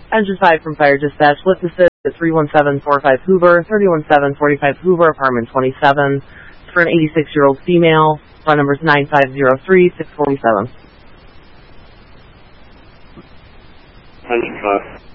Engine 5 from Fire Dispatch. Lift assist at 31745 Hoover, 31745 Hoover, apartment 27. It's for an 86-year-old female. Phone number is 9503-647. Engine 5.